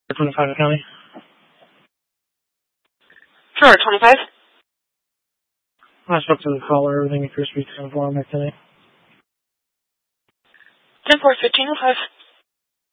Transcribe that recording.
25 County. Sure, 25. I spoke to the caller. Everything appears to be 10-4 on McKinney. 10-4, 1505.